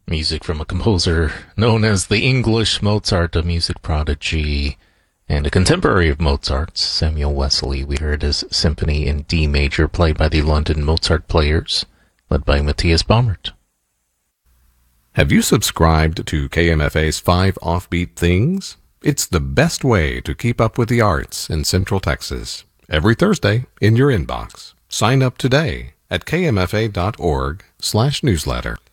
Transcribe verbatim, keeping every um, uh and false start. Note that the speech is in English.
Music from a composer known as the English Mozart, a music prodigy, and a contemporary of Mozart's, Samuel Wesley. We heard his symphony in D major, played by the London Mozart Players, led by Matthias Baumert. Have you subscribed to K M F A's Five Offbeat Things? It's the best way to keep up with the arts in Central Texas. Every Thursday in your inbox. Sign up today at kmfa.org slash newsletter.